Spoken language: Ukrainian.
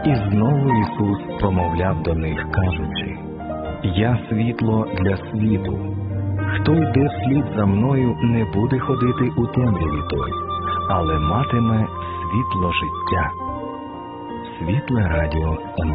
І знову Ісус промовляв до них, кажучи: «Я світло для світу. Хто йде вслід за мною, не буде ходити у темряві той, але матиме світло життя». Світле радіо